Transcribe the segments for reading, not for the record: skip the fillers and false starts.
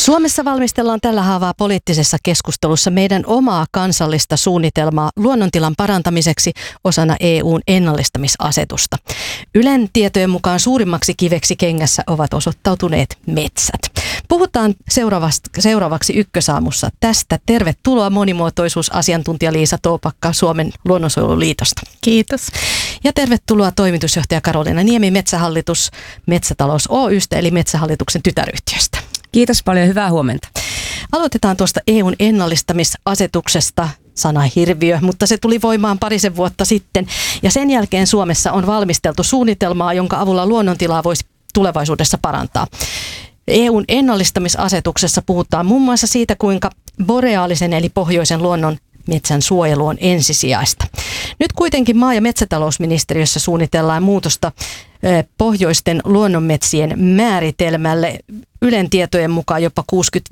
Suomessa valmistellaan tällä haavaa poliittisessa keskustelussa meidän omaa kansallista suunnitelmaa luonnontilan parantamiseksi osana EUn ennallistamisasetusta. Ylen tietojen mukaan suurimmaksi kiveksi kengässä ovat osoittautuneet metsät. Puhutaan seuraavaksi Ykkösaamussa tästä. Tervetuloa monimuotoisuusasiantuntija Liisa Toopakka Suomen luonnonsuojeluliitosta. Kiitos. Ja tervetuloa toimitusjohtaja Karoliina Niemi Metsähallitus Metsätalous Oy:stä eli Metsähallituksen tytäryhtiöstä. Kiitos paljon, hyvää huomenta. Aloitetaan tuosta EUn ennallistamisasetuksesta, sana hirviö, mutta se tuli voimaan parisen vuotta sitten. Ja sen jälkeen Suomessa on valmisteltu suunnitelmaa, jonka avulla luonnontilaa voisi tulevaisuudessa parantaa. EUn ennallistamisasetuksessa puhutaan muun muassa siitä, kuinka boreaalisen eli pohjoisen luonnon metsän suojelu on ensisijaista. Nyt kuitenkin maa- ja metsätalousministeriössä suunnitellaan muutosta pohjoisten luonnonmetsien määritelmälle. Ylen tietojen mukaan jopa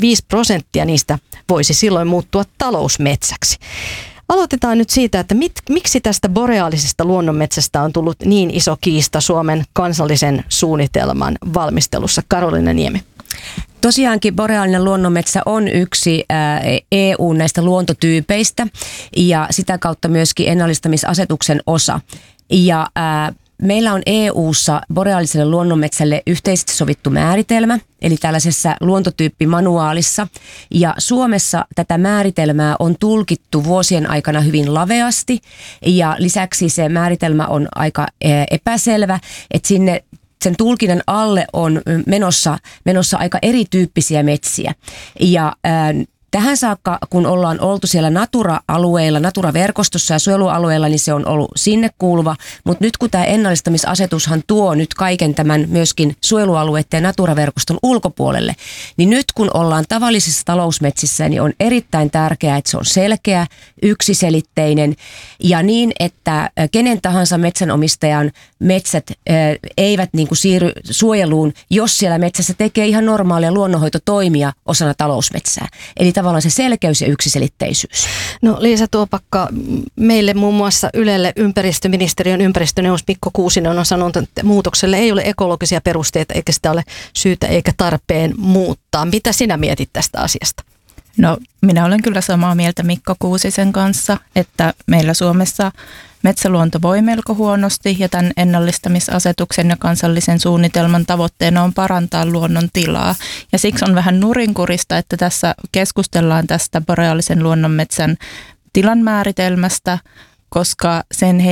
65% niistä voisi silloin muuttua talousmetsäksi. Aloitetaan nyt siitä, että miksi tästä boreaalisesta luonnonmetsästä on tullut niin iso kiista Suomen kansallisen suunnitelman valmistelussa. Karoliina Niemi. Tosiaankin boreaalinen luonnonmetsä on yksi EU näistä luontotyypeistä ja sitä kautta myöskin ennallistamisasetuksen osa. Ja meillä on EU:ssa boreaaliselle luonnonmetsälle yhteisesti sovittu määritelmä, eli tällaisessa luontotyyppimanuaalissa. Ja Suomessa tätä määritelmää on tulkittu vuosien aikana hyvin laveasti ja lisäksi se määritelmä on aika epäselvä, että sen tulkinnan alle on menossa aika erityyppisiä metsiä. Ja tähän saakka, kun ollaan oltu siellä Natura-alueilla, Natura-verkostossa ja suojelualueilla, niin se on ollut sinne kuuluva. Mutta nyt kun tämä ennallistamisasetushan tuo nyt kaiken tämän myöskin suojelualueiden ja Natura-verkoston ulkopuolelle, niin nyt kun ollaan tavallisissa talousmetsissä, niin on erittäin tärkeää, että se on selkeä, yksiselitteinen ja niin, että kenen tahansa metsänomistajan metsät eivät niin kuin siirry suojeluun, jos siellä metsässä tekee ihan normaalia luonnonhoitotoimia osana talousmetsää. Eli tavallaan se selkeys ja yksiselitteisyys. No Liisa Toopakka, meille muun muassa Ylelle ympäristöministeriön ympäristöneuvos Mikko Kuusinen on sanonut, että muutokselle ei ole ekologisia perusteita eikä sitä ole syytä eikä tarpeen muuttaa. Mitä sinä mietit tästä asiasta? No minä olen kyllä samaa mieltä Mikko Kuusisen kanssa, että meillä Suomessa metsäluonto voi melko huonosti ja tämän ennallistamisasetuksen ja kansallisen suunnitelman tavoitteena on parantaa luonnon tilaa. Ja siksi on vähän nurinkurista, että tässä keskustellaan tästä boreaalisen luonnonmetsän tilan määritelmästä, koska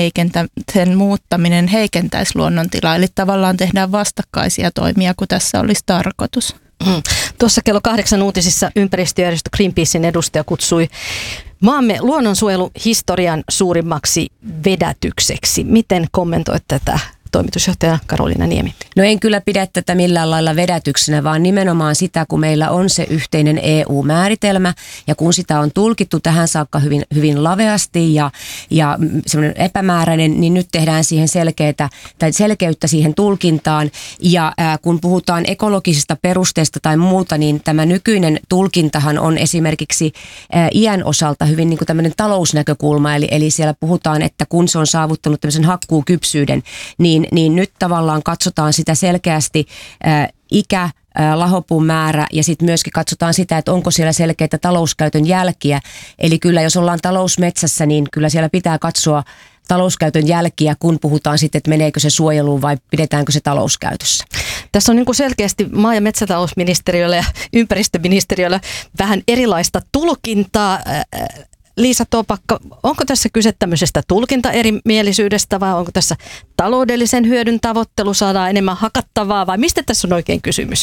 sen muuttaminen heikentäisi luonnontilaa. Eli tavallaan tehdään vastakkaisia toimia, kun tässä olisi tarkoitus. Tuossa kello 8 uutisissa ympäristöjärjestö Greenpeacein edustaja kutsui maamme luonnonsuojeluhistorian suurimmaksi vedätykseksi. Miten kommentoit tätä, toimitusjohtaja Karoliina Niemi? No en kyllä pidä tätä millään lailla vedätyksenä, vaan nimenomaan sitä, kun meillä on se yhteinen EU-määritelmä ja kun sitä on tulkittu tähän saakka hyvin, hyvin laveasti ja semmoinen epämääräinen, niin nyt tehdään siihen selkeyttä siihen tulkintaan. Ja kun puhutaan ekologisista perusteista tai muuta, niin tämä nykyinen tulkintahan on esimerkiksi iän osalta hyvin niin kuin tämmöinen talousnäkökulma, eli siellä puhutaan, että kun se on saavuttanut tämmöisen hakkuukypsyyden, niin nyt tavallaan katsotaan sitä selkeästi ikä, lahopuun määrä ja sitten myöskin katsotaan sitä, että onko siellä selkeitä talouskäytön jälkiä. Eli kyllä jos ollaan talousmetsässä, niin kyllä siellä pitää katsoa talouskäytön jälkiä, kun puhutaan sitten, että meneekö se suojeluun vai pidetäänkö se talouskäytössä. Tässä on niin kuin selkeästi maa- ja metsätalousministeriöllä ja ympäristöministeriöllä vähän erilaista tulkintaa. Liisa Toopakka, onko tässä kyse tämmöisestä tulkintaerimielisyydestä vai onko tässä taloudellisen hyödyn tavoittelu, saadaan enemmän hakattavaa vai mistä tässä on oikein kysymys?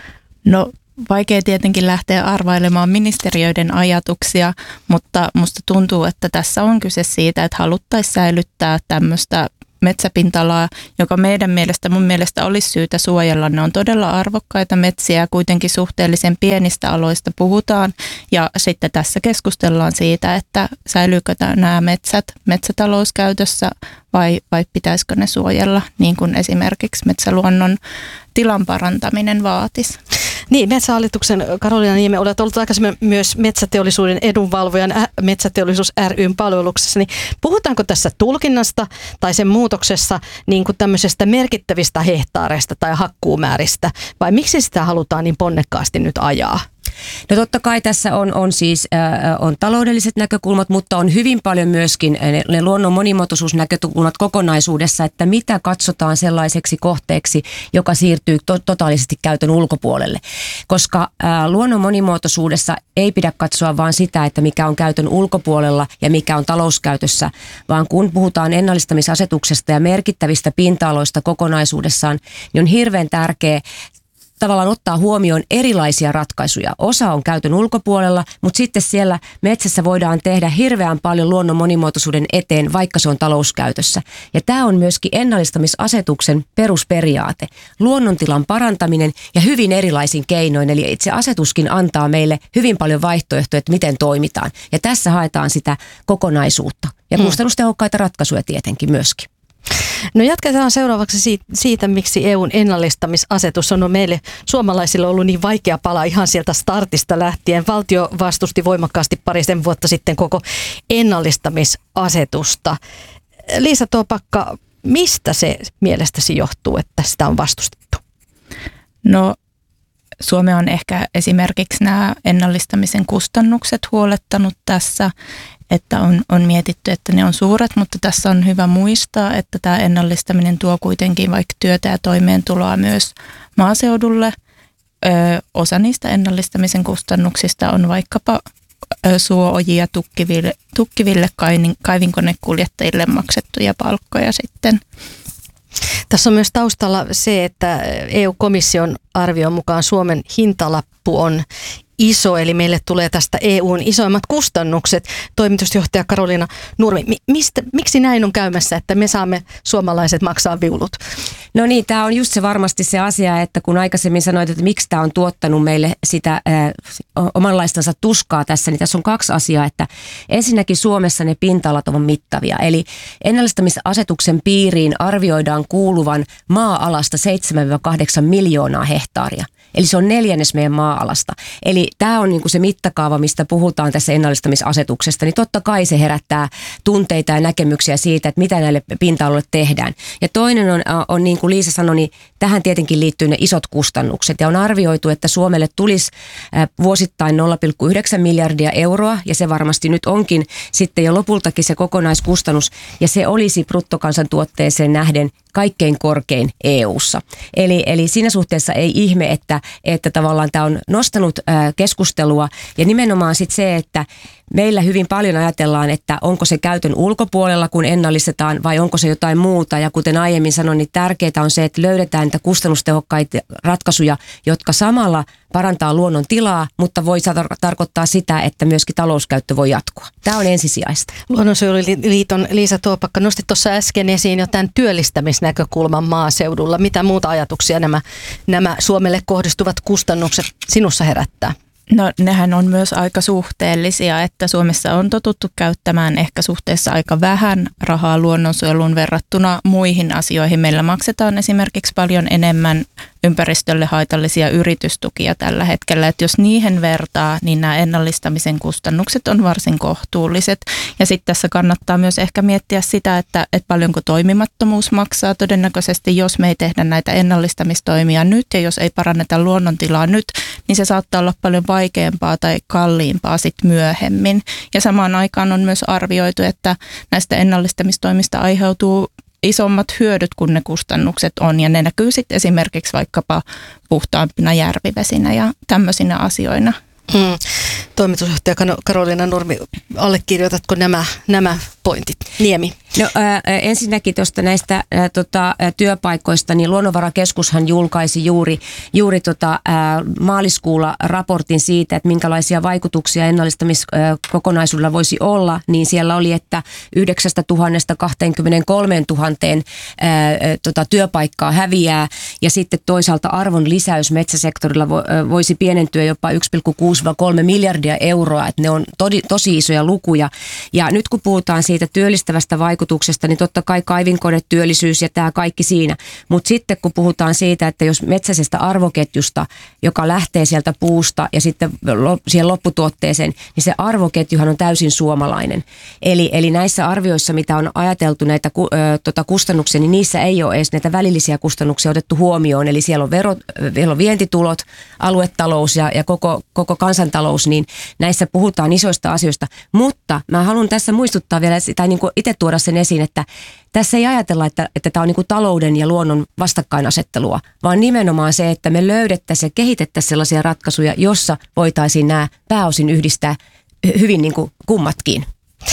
No vaikea tietenkin lähteä arvailemaan ministeriöiden ajatuksia, mutta musta tuntuu, että tässä on kyse siitä, että haluttaisiin säilyttää tämmöistä metsäpinta-alaa, joka mun mielestä olisi syytä suojella. Ne on todella arvokkaita metsiä ja kuitenkin suhteellisen pienistä aloista puhutaan. Ja sitten tässä keskustellaan siitä, että säilyykö nämä metsät metsätalouskäytössä vai pitäisikö ne suojella, niin kuin esimerkiksi metsäluonnon tilan parantaminen vaatisi. Niin, Metsähallituksen Karoliina Niemi, olet ollut aikaisemmin myös metsäteollisuuden edunvalvojan Metsäteollisuus ry:n palveluksessa. Niin puhutaanko tässä tulkinnasta tai sen muutoksessa niin kuin tämmöisestä merkittävistä hehtaareista tai hakkuumääristä vai miksi sitä halutaan niin ponnekkaasti nyt ajaa? No totta kai tässä on siis on taloudelliset näkökulmat, mutta on hyvin paljon myöskin ne luonnon monimuotoisuusnäkökulmat kokonaisuudessa, että mitä katsotaan sellaiseksi kohteeksi, joka siirtyy totaalisesti käytön ulkopuolelle. Koska luonnon monimuotoisuudessa ei pidä katsoa vain sitä, että mikä on käytön ulkopuolella ja mikä on talouskäytössä, vaan kun puhutaan ennallistamisasetuksesta ja merkittävistä pinta-aloista kokonaisuudessaan, niin on hirveän tärkeää tavallaan ottaa huomioon erilaisia ratkaisuja. Osa on käytön ulkopuolella, mutta sitten siellä metsässä voidaan tehdä hirveän paljon luonnon monimuotoisuuden eteen, vaikka se on talouskäytössä. Ja tämä on myöskin ennallistamisasetuksen perusperiaate. Luonnontilan parantaminen ja hyvin erilaisin keinoin. Eli itse asetuskin antaa meille hyvin paljon vaihtoehtoja, että miten toimitaan. Ja tässä haetaan sitä kokonaisuutta ja kustannustehokkaita ratkaisuja tietenkin myöskin. No jatketaan seuraavaksi siitä, miksi EUn ennallistamisasetus on meille suomalaisille ollut niin vaikea pala ihan sieltä startista lähtien. Valtio vastusti voimakkaasti parisen vuotta sitten koko ennallistamisasetusta. Liisa Toopakka, mistä se mielestäsi johtuu, että sitä on vastustettu? No Suomea on ehkä esimerkiksi nämä ennallistamisen kustannukset huolettanut tässä, että on mietitty, että ne on suuret, mutta tässä on hyvä muistaa, että tämä ennallistaminen tuo kuitenkin vaikka työtä ja toimeentuloa myös maaseudulle. Osa niistä ennallistamisen kustannuksista on vaikkapa suo-ojia tukkiville kaivinkonekuljettajille maksettuja palkkoja sitten. Tässä on myös taustalla se, että EU-komission arvion mukaan Suomen hintalappu on iso, eli meille tulee tästä EUn isoimmat kustannukset. Toimitusjohtaja Karoliina Nurmi, miksi näin on käymässä, että me saamme suomalaiset maksaa viulut? No niin, tämä on just se varmasti se asia, että kun aikaisemmin sanoit, että miksi tämä on tuottanut meille sitä omanlaistansa tuskaa tässä, niin tässä on kaksi asiaa, että ensinnäkin Suomessa ne pinta-alat ovat mittavia, eli ennallistamisasetuksen piiriin arvioidaan kuuluvan maa-alasta 7-8 miljoonaa hehtaaria. Eli se on 1/4 meidän maa-alasta. Eli tämä on niinku se mittakaava, mistä puhutaan tässä ennallistamisasetuksesta, niin totta kai se herättää tunteita ja näkemyksiä siitä, että mitä näille pinta-aloille tehdään. Ja toinen on niin kuin Liisa sanoi, niin tähän tietenkin liittyy ne isot kustannukset. Ja on arvioitu, että Suomelle tulisi vuosittain 0,9 miljardia euroa, ja se varmasti nyt onkin sitten jo lopultakin se kokonaiskustannus, ja se olisi bruttokansantuotteeseen nähden kaikkein korkein EU:ssa. Eli siinä suhteessa ei ihme, että tavallaan tämä on nostanut keskustelua, ja nimenomaan sitten se, että meillä hyvin paljon ajatellaan, että onko se käytön ulkopuolella, kun ennallistetaan, vai onko se jotain muuta. Ja kuten aiemmin sanoin, niin tärkeää on se, että löydetään niitä kustannustehokkaita ratkaisuja, jotka samalla parantaa luonnon tilaa, mutta voi tarkoittaa sitä, että myöskin talouskäyttö voi jatkua. Tämä on ensisijaista. Luonnonsuojeluliiton Liisa Toopakka nosti tuossa äsken esiin jo tämän työllistämisnäkökulman maaseudulla. Mitä muuta ajatuksia nämä Suomelle kohdistuvat kustannukset sinussa herättää? No nehän on myös aika suhteellisia, että Suomessa on totuttu käyttämään ehkä suhteessa aika vähän rahaa luonnonsuojeluun verrattuna muihin asioihin. Meillä maksetaan esimerkiksi paljon enemmän ympäristölle haitallisia yritystukia tällä hetkellä, että jos niihin vertaa, niin nämä ennallistamisen kustannukset on varsin kohtuulliset. Ja sitten tässä kannattaa myös ehkä miettiä sitä, että paljonko toimimattomuus maksaa todennäköisesti, jos me ei tehdä näitä ennallistamistoimia nyt ja jos ei paranneta luonnontilaa nyt, niin se saattaa olla paljon vaikeampaa tai kalliimpaa sitten myöhemmin. Ja samaan aikaan on myös arvioitu, että näistä ennallistamistoimista aiheutuu isommat hyödyt kuin ne kustannukset on, ja ne näkyy sitten esimerkiksi vaikkapa puhtaampina järvivesinä ja tämmöisinä asioina. Toimitusjohtaja Karoliina Nurmi, allekirjoitatko nämä pointit? Niemi. No ensinnäkin tuosta näistä työpaikoista, niin Luonnonvarakeskushan julkaisi juuri maaliskuulla raportin siitä, että minkälaisia vaikutuksia ennallistamiskokonaisuudella voisi olla, niin siellä oli, että 9 000 23 000 työpaikkaa häviää, ja sitten toisaalta arvon lisäys metsäsektorilla voisi pienentyä jopa 1,6-3 miljardia euroa, että ne on tosi isoja lukuja. Ja nyt kun puhutaan siitä työllistävästä vaikutuksesta, vaikutuksesta, niin totta kai kaivinkonetyöllisyys ja tämä kaikki siinä. Mutta sitten kun puhutaan siitä, että jos metsäisestä arvoketjusta, joka lähtee sieltä puusta ja sitten siihen lopputuotteeseen, niin se arvoketjuhan on täysin suomalainen. Eli näissä arvioissa, mitä on ajateltu näitä kustannuksia, niin niissä ei ole edes näitä välillisiä kustannuksia otettu huomioon. Eli siellä on vientitulot, aluetalous ja koko kansantalous, niin näissä puhutaan isoista asioista. Mutta mä haluan tässä muistuttaa vielä, tai niin kuin itse tuoda sen esiin, että tässä ei ajatella, että tämä on niin kuin talouden ja luonnon vastakkainasettelua, vaan nimenomaan se, että me löydettäisiin ja kehitettäisiin sellaisia ratkaisuja, jossa voitaisiin nämä pääosin yhdistää hyvin niin kuin kummatkin.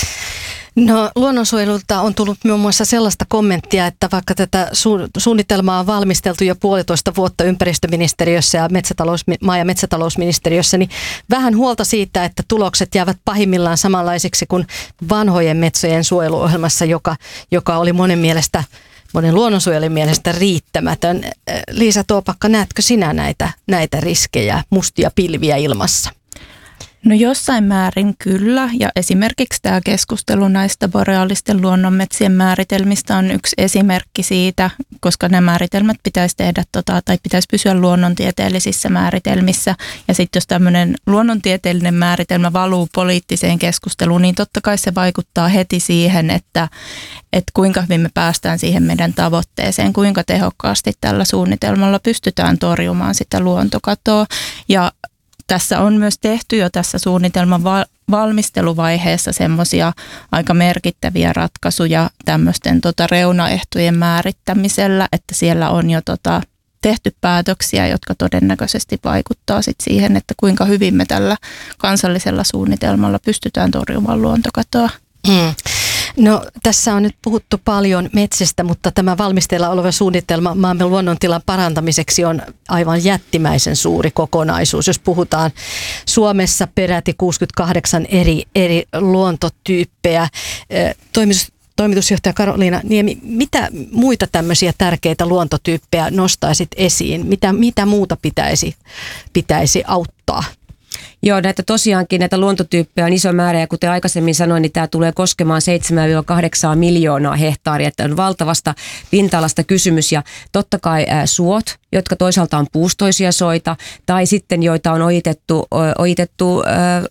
No, luonnonsuojelulta on tullut muun muassa sellaista kommenttia, että vaikka tätä suunnitelmaa on valmisteltu jo 1,5 vuotta ympäristöministeriössä ja maa- ja metsätalousministeriössä, niin vähän huolta siitä, että tulokset jäävät pahimmillaan samanlaisiksi kuin vanhojen metsojen suojeluohjelmassa, joka oli monen luonnonsuojelijan mielestä riittämätön. Liisa Toopakka, näetkö sinä näitä riskejä, mustia pilviä ilmassa? No jossain määrin kyllä, ja esimerkiksi tämä keskustelu näistä boreaalisten luonnonmetsien määritelmistä on yksi esimerkki siitä, koska nämä määritelmät pitäisi tehdä tai pitäisi pysyä luonnontieteellisissä määritelmissä. Ja sitten jos tämmöinen luonnontieteellinen määritelmä valuu poliittiseen keskusteluun, niin totta kai se vaikuttaa heti siihen, että kuinka hyvin me päästään siihen meidän tavoitteeseen, kuinka tehokkaasti tällä suunnitelmalla pystytään torjumaan sitä luontokatoa. Ja tässä on myös tehty jo tässä suunnitelman valmisteluvaiheessa semmoisia aika merkittäviä ratkaisuja tämmöisten reunaehtojen määrittämisellä, että siellä on jo tehty päätöksiä, jotka todennäköisesti vaikuttaa sit siihen, että kuinka hyvin me tällä kansallisella suunnitelmalla pystytään torjumaan luontokatoa. No, tässä on nyt puhuttu paljon metsistä, mutta tämä valmisteilla oleva suunnitelma maamme luonnontilan parantamiseksi on aivan jättimäisen suuri kokonaisuus. Jos puhutaan Suomessa peräti 68 eri luontotyyppejä. Toimitusjohtaja Karoliina Niemi, mitä muita tämmöisiä tärkeitä luontotyyppejä nostaisit esiin? Mitä muuta pitäisi auttaa? Joo, näitä luontotyyppejä on iso määrä, ja kuten aikaisemmin sanoin, niin tämä tulee koskemaan 7-8 miljoonaa hehtaaria, että on valtavasta pinta-alasta kysymys, ja totta kai suot, jotka toisaalta on puustoisia soita, tai sitten joita on ojitettu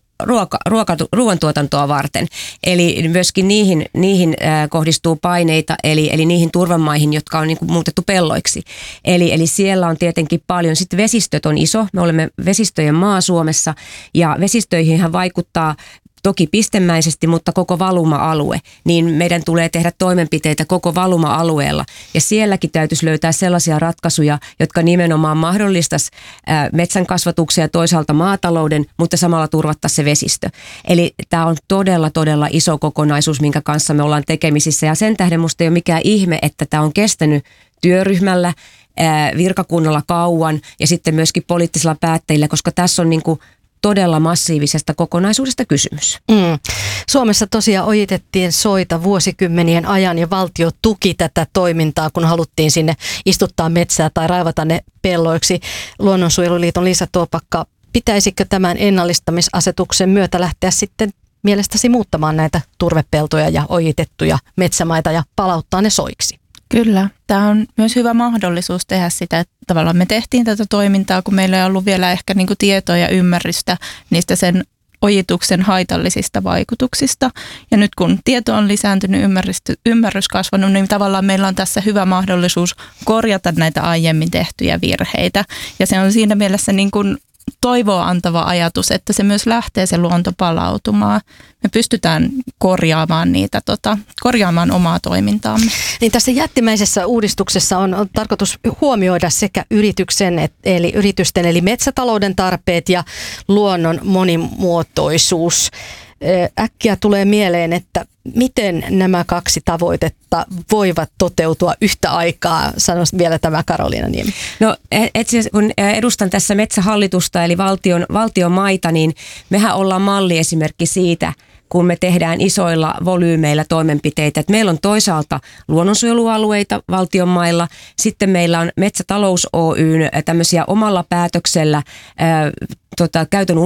ruoantuotantoa varten. Eli myöskin niihin kohdistuu paineita, eli niihin turvamaihin, jotka on niin kuin muutettu pelloiksi. Eli siellä on tietenkin paljon. Sitten vesistöt on iso. Me olemme vesistöjen maa Suomessa, ja vesistöihinhän vaikuttaa toki pistemäisesti, mutta koko valuma-alue, niin meidän tulee tehdä toimenpiteitä koko valuma-alueella. Ja sielläkin täytyisi löytää sellaisia ratkaisuja, jotka nimenomaan mahdollistaisi metsän kasvatuksen ja toisaalta maatalouden, mutta samalla turvattaisiin se vesistö. Eli tämä on todella, todella iso kokonaisuus, minkä kanssa me ollaan tekemisissä. Ja sen tähden musta ei ole mikään ihme, että tämä on kestänyt työryhmällä, virkakunnalla kauan ja sitten myöskin poliittisilla päättäjillä, koska tässä on niinku todella massiivisesta kokonaisuudesta kysymys. Suomessa tosiaan ojitettiin soita vuosikymmenien ajan ja valtio tuki tätä toimintaa, kun haluttiin sinne istuttaa metsää tai raivata ne pelloiksi. Luonnonsuojeluliiton Liisa Toopakka, pitäisikö tämän ennallistamisasetuksen myötä lähteä sitten mielestäsi muuttamaan näitä turvepeltoja ja ojitettuja metsämaita ja palauttaa ne soiksi? Kyllä. Tämä on myös hyvä mahdollisuus tehdä sitä, että tavallaan me tehtiin tätä toimintaa, kun meillä ei ollut vielä ehkä niin kuin tietoa ja ymmärrystä niistä sen ojituksen haitallisista vaikutuksista. Ja nyt kun tieto on lisääntynyt, ymmärrys kasvanut, niin tavallaan meillä on tässä hyvä mahdollisuus korjata näitä aiemmin tehtyjä virheitä. Ja se on siinä mielessä niin kuin toivoa antava ajatus, että se myös lähtee se luonto palautumaan. Me pystytään korjaamaan omaa toimintaamme. Niin tässä jättimäisessä uudistuksessa on tarkoitus huomioida sekä yritysten eli metsätalouden tarpeet ja luonnon monimuotoisuus. Äkkiä tulee mieleen, että miten nämä kaksi tavoitetta voivat toteutua yhtä aikaa, sanoisin vielä tämä Karoliina Niemi. No kun edustan tässä Metsähallitusta eli valtion maita, niin mehän ollaan malliesimerkki siitä, kun me tehdään isoilla volyymeillä toimenpiteitä. Et meillä on toisaalta luonnonsuojelualueita valtion mailla, sitten meillä on Metsätalous Oyn tämmöisiä omalla päätöksellä käytön